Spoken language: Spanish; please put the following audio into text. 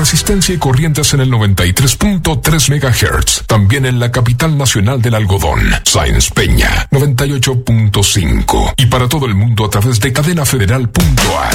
Resistencia y corrientes en el 93.3 MHz. También en la capital nacional del algodón, Sáenz Peña, 98.5. Y para todo el mundo a través de cadenafederal.ar.